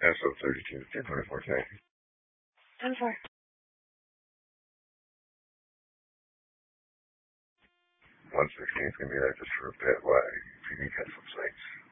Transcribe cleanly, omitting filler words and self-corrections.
SO32, 1024 taxi. 10-4. 116 is going to be there just for a bit. Why? If you need to catch some sights.